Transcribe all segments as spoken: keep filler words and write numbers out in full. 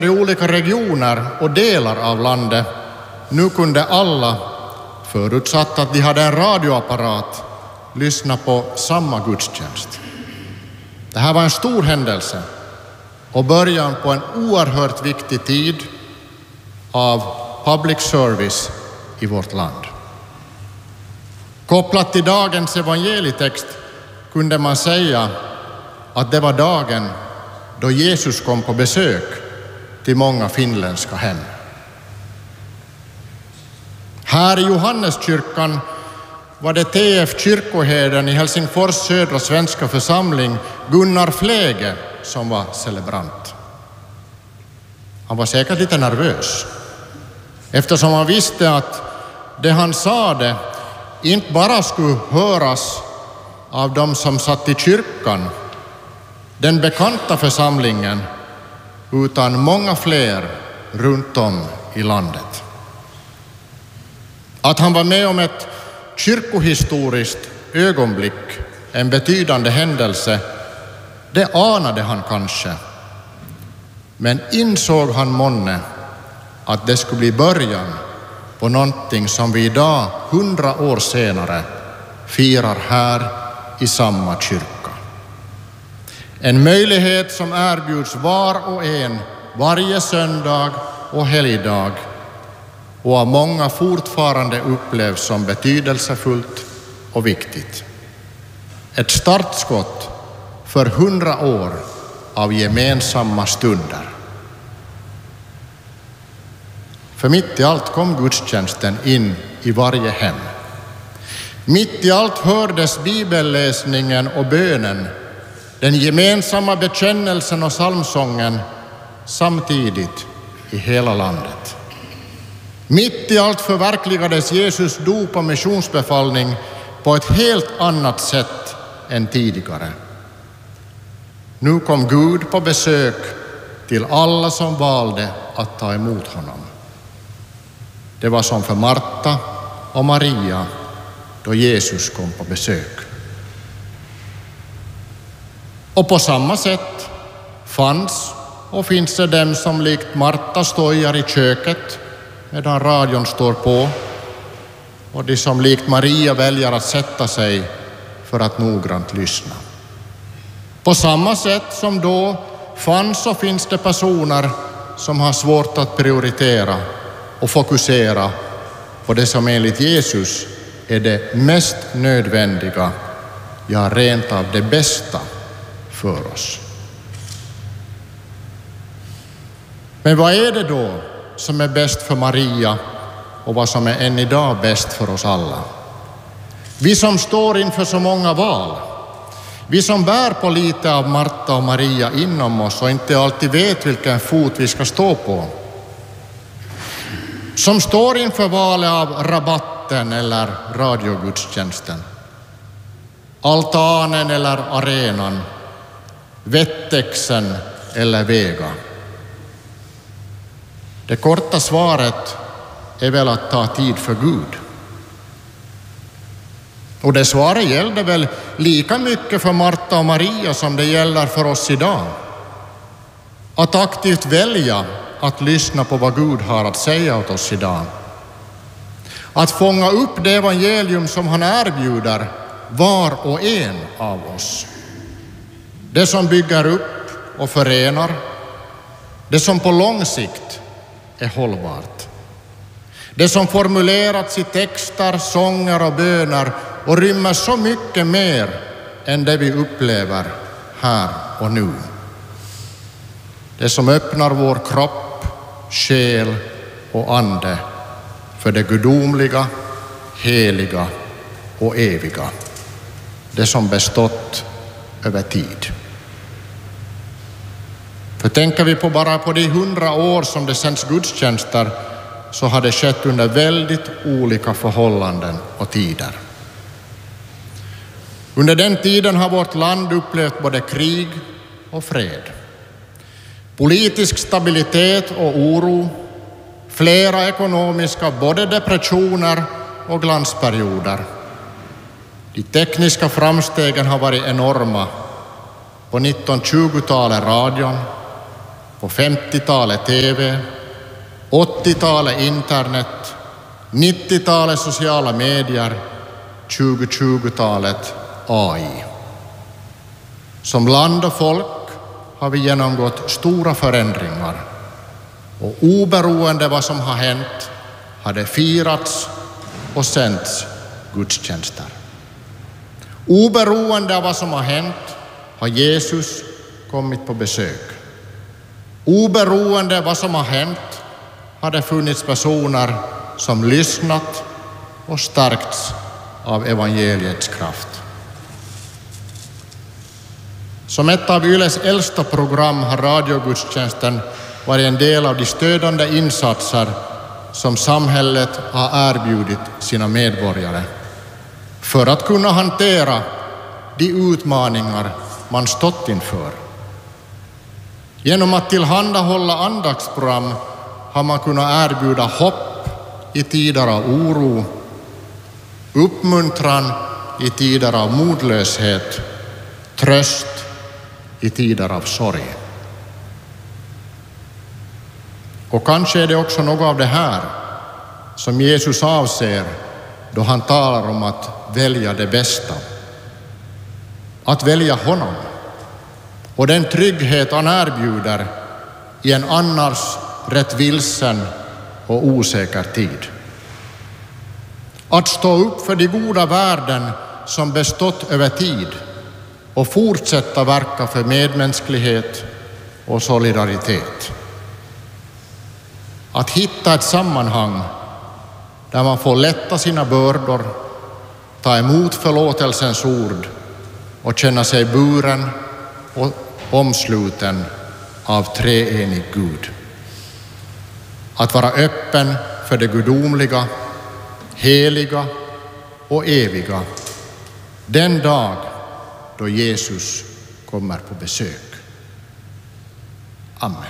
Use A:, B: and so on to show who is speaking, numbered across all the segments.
A: I olika regioner och delar av landet nu kunde alla, förutsatt att de hade en radioapparat, lyssna på samma gudstjänst. Det här var en stor händelse och början på en oerhört viktig tid av public service i vårt land. Kopplat till dagens evangelietext kunde man säga att det var dagen då Jesus kom på besök till många finländska hem. Här i Johanneskyrkan var det T F kyrkoherden i Helsingfors södra svenska församling, Gunnar Fläge, som var celebrant. Han var säkert lite nervös, eftersom han visste att det han sade inte bara skulle höras av dem som satt i kyrkan, den bekanta församlingen, utan många fler runt om i landet. Att han var med om ett kyrkohistoriskt ögonblick, en betydande händelse, det anade han kanske. Men insåg han månne att det skulle bli början på någonting som vi idag, hundra år senare, firar här i samma kyrka. En möjlighet som erbjuds var och en varje söndag och helgdag och av många fortfarande upplevs som betydelsefullt och viktigt. Ett startskott för hundra år av gemensamma stunder. För mitt i allt kom gudstjänsten in i varje hem. Mitt i allt hördes bibelläsningen och bönen, den gemensamma bekännelsen och psalmsången samtidigt i hela landet. Mitt i allt förverkligades Jesus dop och missionsbefallning på ett helt annat sätt än tidigare. Nu kom Gud på besök till alla som valde att ta emot honom. Det var som för Marta och Maria då Jesus kom på besök. Och på samma sätt fanns och finns det dem som likt Marta stojar i köket medan radion står på, och de som likt Maria väljer att sätta sig för att noggrant lyssna. På samma sätt som då fanns och finns det personer som har svårt att prioritera och fokusera på det som enligt Jesus är det mest nödvändiga, ja rent av det bästa för oss. Men vad är det då som är bäst för Maria och vad som är än idag bäst för oss alla? Vi som står inför så många val, vi som bär på lite av Marta och Maria inom oss och inte alltid vet vilken fot vi ska stå på, som står inför valet av rabatten eller radiogudstjänsten, altanen eller arenan, Vettexen eller Vega. Det korta svaret är väl att ta tid för Gud. Och det svaret gällde väl lika mycket för Marta och Maria som det gäller för oss idag. Att aktivt välja att lyssna på vad Gud har att säga åt oss idag. Att fånga upp det evangelium som han erbjuder var och en av oss. Det som bygger upp och förenar. Det som på lång sikt är hållbart. Det som formulerats i texter, sånger och böner och rymmer så mycket mer än det vi upplever här och nu. Det som öppnar vår kropp, själ och ande för det gudomliga, heliga och eviga. Det som bestått över tid. För tänker vi på bara på de hundra år som det sänds gudstjänster, så har det skett under väldigt olika förhållanden och tider. Under den tiden har vårt land upplevt både krig och fred. Politisk stabilitet och oro, flera ekonomiska både depressioner och glansperioder. De tekniska framstegen har varit enorma. På nittonhundratjugotalet radion, på femtiotalet T V, åttiotalet internet, nittiotalet sociala medier, tjugotjugotalet A I. Som land och folk har vi genomgått stora förändringar och oberoende vad som har hänt har det firats och sänts gudstjänster. Oberoende av vad som har hänt har Jesus kommit på besök. Oberoende av vad som har hänt har det funnits personer som lyssnat och stärkts av evangeliets kraft. Som ett av Yles äldsta program har radiogudstjänsten varit en del av de stödande insatser som samhället har erbjudit sina medborgare för att kunna hantera de utmaningar man stått inför. Genom att tillhandahålla andaktsprogram har man kunnat erbjuda hopp i tider av oro, uppmuntran i tider av modlöshet, tröst i tider av sorg. Och kanske är det också något av det här som Jesus avser då han talar om att välja det bästa. Att välja honom och den trygghet han erbjuder i en annars rätt vilsen och osäker tid. Att stå upp för de goda värden som bestått över tid och fortsätta verka för medmänsklighet och solidaritet. Att hitta ett sammanhang där man får lätta sina bördor, ta emot förlåtelsens ord och känna sig buren och omsluten av treenig Gud. Att vara öppen för det gudomliga, heliga och eviga den dag då Jesus kommer på besök. Amen.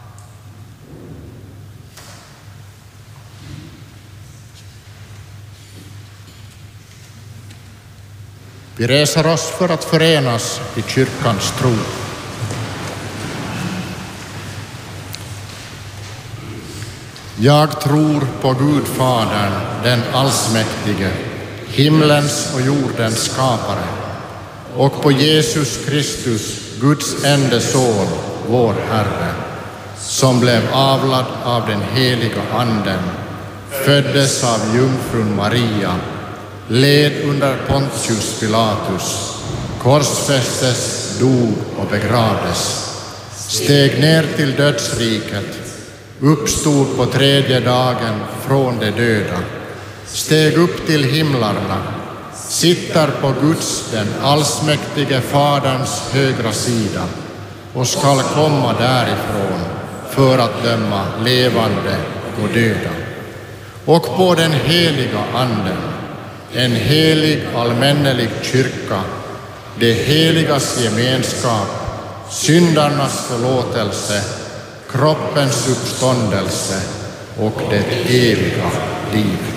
A: Vi reser oss för att förenas i kyrkans tro. Jag tror på Gud Fadern, den allsmäktige, himlens och jordens skapare, och på Jesus Kristus, Guds enda son, vår Herre, som blev avlad av den heliga Anden, föddes av jungfrun Maria, led under Pontius Pilatus, korsfästes, dog och begravdes, steg ner till dödsriket, uppstod på tredje dagen från de döda, steg upp till himlarna, sitter på Guds, den allsmäktige Faderns högra sida och skall komma därifrån för att döma levande och döda. Och på den heliga Anden, en helig allmännelig kyrka, det heligas gemenskap, syndarnas förlåtelse, kroppens uppståndelse och det eviga livet.